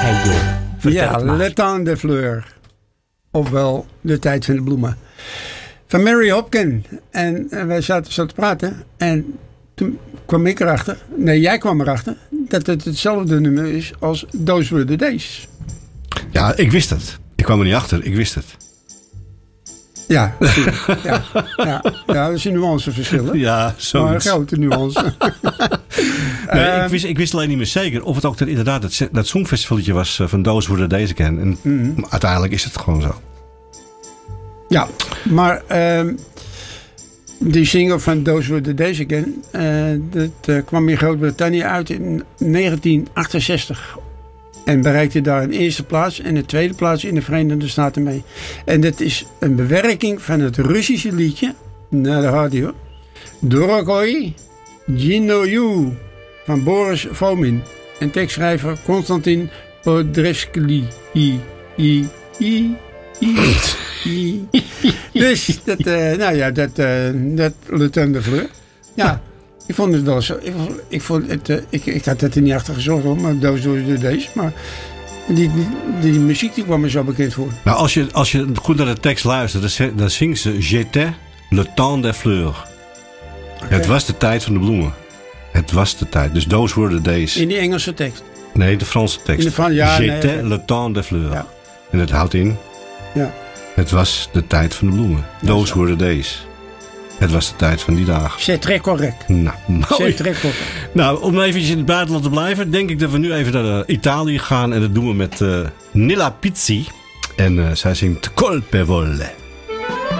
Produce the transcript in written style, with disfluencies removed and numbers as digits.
Hey joh, vertel het maar. Le Temps des Fleurs. Ofwel De Tijd van de Bloemen. Van Mary Hopkin. En wij zaten zo te praten. En toen kwam ik erachter. Nee, jij kwam erachter. Dat het hetzelfde nummer is als Those Were the Days. Ja, ik wist het. Ik kwam er niet achter. Ik wist het. Ja, dat is een nuanceverschil. Ja, zo. Maar een grote nuance. Nee, ik wist alleen niet meer zeker of het ook inderdaad dat songfestivaletje was van Those Were the Days Again. En uiteindelijk is het gewoon zo. Ja, maar die single van Those Were the Days Again, dat kwam in Groot-Brittannië uit in 1968. En bereikte daar een eerste plaats en een tweede plaats in de Verenigde Staten mee. En dat is een bewerking van het Russische liedje, naar de radio, Dorogoy Ginoyu van Boris Fomin. En tekstschrijver Konstantin Podrevsky. Dus dat Le Temps des Fleurs. Ja, ik vond het wel zo. Ik had het er niet achter gezocht hoor, maar Those Were the Days. Maar die muziek die kwam me zo bekend voor. Nou, als je goed naar de tekst luistert, dan zingt ze J'étais le temps des fleurs. Okay. Het was de tijd van de bloemen. Het was de tijd. Dus Those Were the Days. In die Engelse tekst? Nee, de Franse tekst. J'étais le temps des fleurs. Ja. En het houdt in. Ja. Het was de tijd van de bloemen. Those Were the Days. Het was de tijd van die dagen. C'est très correct. Nou, mooi. C'est très correct. Nou, om eventjes in het buitenland te blijven, denk ik dat we nu even naar Italië gaan. En dat doen we met Nilla Pizzi. En zij zingt Colpevole.